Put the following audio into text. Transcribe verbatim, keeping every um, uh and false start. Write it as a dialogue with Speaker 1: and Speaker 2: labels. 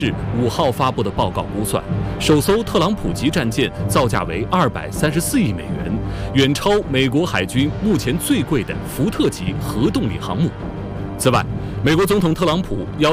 Speaker 1: 日五号发布的报告估算，首艘特朗普级战舰造价为二百三十四亿美元，远超美国海军目前最贵的福特级核动力航母。此外，美国总统特朗普要